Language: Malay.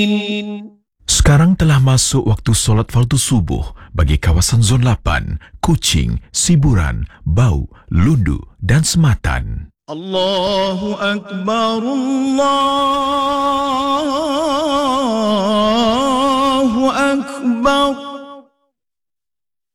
Sekarang telah masuk waktu solat fardu subuh bagi kawasan Zon 8, Kuching, Siburan, Bau, Lundu dan Sematan. Allahu Akbar, Allahu Akbar.